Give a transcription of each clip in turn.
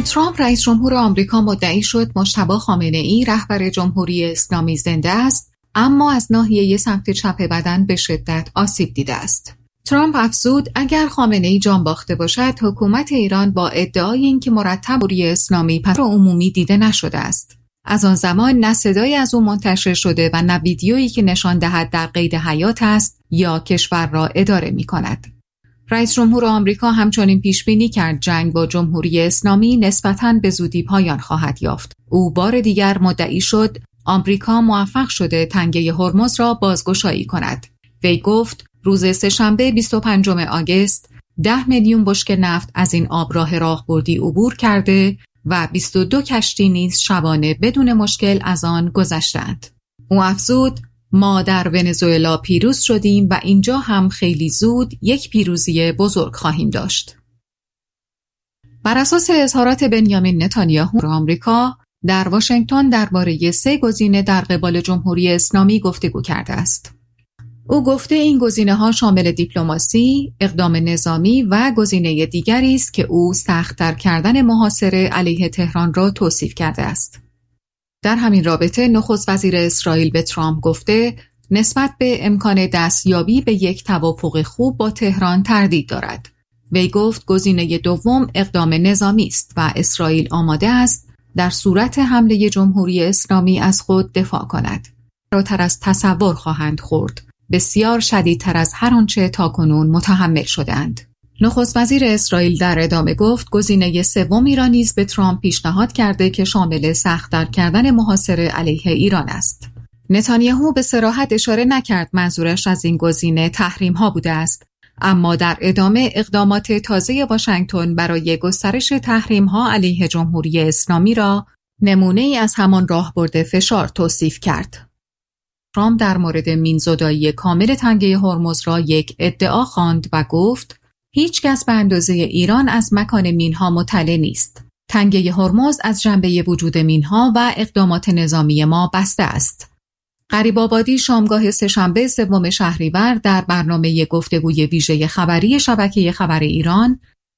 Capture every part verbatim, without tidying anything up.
دونالد ترامپ رئیس جمهور آمریکا مدعی شد مجتبی خامنه‌ای رهبر جمهوری اسلامی زنده است، اما از ناحیه سمت چپ بدن به شدت آسیب دیده است. ترامپ افزود اگر خامنه‌ای جان باخته باشد، حکومت ایران با ادعای اینکه مرتب جمهوری اسلامی پس عمومی دیده نشده است. از آن زمان نه صدایی از او منتشر شده و نه ویدیویی که نشان دهد در قید حیات است یا کشور را اداره می‌کند. رئیس جمهور آمریکا همچنین پیش بینی کرد جنگ با جمهوری اسلامی نسبتاً به زودی پایان خواهد یافت. او بار دیگر مدعی شد آمریکا موفق شده تنگه هرمز را بازگشایی کند. وی گفت روز سه‌شنبه بیست و پنجم آگوست ده میلیون بشکه نفت از این آبراه راهبردی عبور کرده و بیست و دو کشتی نیز شبانه بدون مشکل از آن گذشتند. او افزود ما در ونزوئلا پیروز شدیم و اینجا هم خیلی زود یک پیروزی بزرگ خواهیم داشت. بر اساس اظهارات بنیامین نتانیاهو آمریکا در واشنگتن درباره سه گزینه در قبال جمهوری اسلامی گفتگو کرده است. او گفته این گزینه‌ها شامل دیپلماسی، اقدام نظامی و گزینه دیگری است که او سخت‌تر کردن محاصره علیه تهران را توصیف کرده است. در همین رابطه نخست وزیر اسرائیل به ترامپ گفته نسبت به امکان دستیابی به یک توافق خوب با تهران تردید دارد. وی گفت گزینه دوم اقدام نظامی است و اسرائیل آماده است در صورت حمله جمهوری اسلامی از خود دفاع کند. فراتر از تصور خواهند خورد. بسیار شدیدتر از هر آنچه تاکنون متحمل شدند. نخست وزیر اسرائیل در ادامه گفت گزینه سومی را نیز به ترامپ پیشنهاد کرده که شامل سخت‌تر کردن محاصره علیه ایران است. نتانیاهو به صراحت اشاره نکرد منظورش از این گزینه تحریم‌ها بوده است، اما در ادامه اقدامات تازه واشنگتن برای گسترش تحریم‌ها علیه جمهوری اسلامی را نمونه‌ای از همان راهبرد فشار توصیف کرد. ترامپ در مورد مین‌زدایی کامل تنگه هرمز را یک ادعا خواند و گفت هیچ کس به اندازه ایران از مکان مینها مطلع نیست. تنگه هرمز از جنبه وجود مینها و اقدامات نظامی ما بسته است. غریب‌آبادی شامگاه سه‌شنبه سوم شهریور در برنامه گفتگوی ویژه خبری شبکه خبر ایران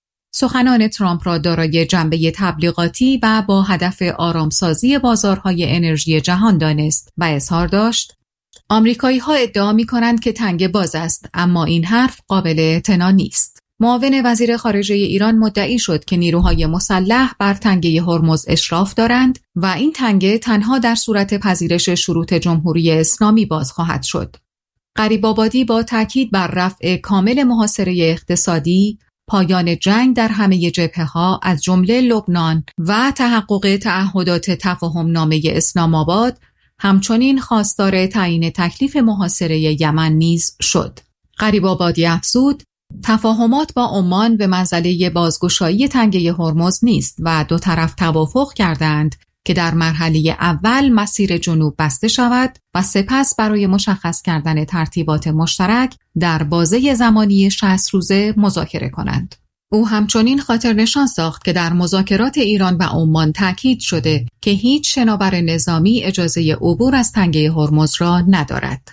سخنان ترامپ را دارای جنبه تبلیغاتی و با هدف آرامسازی بازارهای انرژی جهان دانست و اظهار داشت آمریکایی‌ها ادعا می‌کنند که تنگه باز است، اما این حرف قابل اعتنا نیست. معاون وزیر خارجه ایران مدعی شد که نیروهای مسلح بر تنگه هرمز اشراف دارند و این تنگه تنها در صورت پذیرش شروط جمهوری اسلامی باز خواهد شد. غریب‌آبادی با تاکید بر رفع کامل محاصره اقتصادی، پایان جنگ در همه جبهه‌ها از جمله لبنان و تحقق تعهدات تفاهم‌نامه اسلام آباد همچنین خواستار تعیین تکلیف محاصره یمن نیز شد. غریب‌آبادی افزود تفاهمات با عمان به منزله بازگشایی تنگه هرمز نیست و دو طرف توافق کردند که در مرحله اول مسیر جنوب بسته شود و سپس برای مشخص کردن ترتیبات مشترک در بازه زمانی شصت روزه مذاکره کنند. او همچنین خاطر نشان ساخت که در مذاکرات ایران و عمان تاکید شده که هیچ شناور نظامی اجازه عبور از تنگه هرمز را ندارد.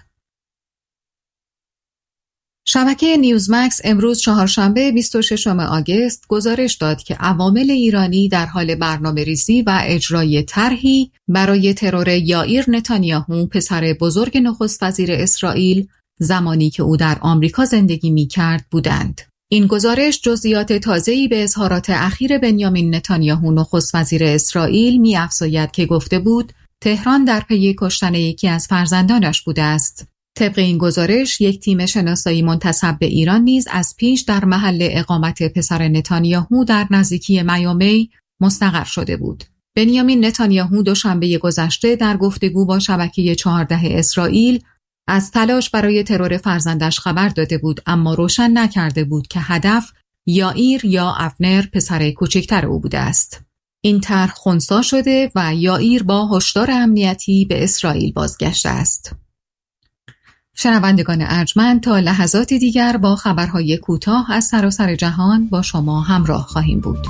شبکه نیوزمکس امروز چهارشنبه بیست و ششم آگوست گزارش داد که عوامل ایرانی در حال برنامه‌ریزی و اجرای طرحی برای ترور یائیر نتانیاهو پسر بزرگ نخست وزیر اسرائیل زمانی که او در آمریکا زندگی می‌کرد بودند. این گزارش جزئیات تازه‌ای به اظهارات اخیر بنیامین نتانیاهو نخست وزیر اسرائیل می‌افزاید که گفته بود تهران در پی کشتن یکی از فرزندانش بوده است. طبق این گزارش یک تیم شناسایی منتسب به ایران نیز از پیش در محل اقامت پسر نتانیاهو در نزدیکی میامی مستقر شده بود. بنیامین نتانیاهو دوشنبه گذشته در گفتگو با شبکه چهارده اسرائیل از تلاش برای ترور فرزندش خبر داده بود، اما روشن نکرده بود که هدف یائیر یا افنر پسر کوچکتر او بوده است. این طرح خنثی شده و یائیر با هشدار امنیتی به اسرائیل بازگشته است. شنوندگان ارجمند تا لحظاتی دیگر با خبرهای کوتاه از سراسر جهان با شما همراه خواهیم بود.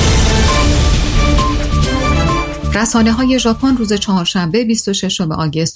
رسانه‌های ژاپن روز چهارشنبه بیست و ششم آگوست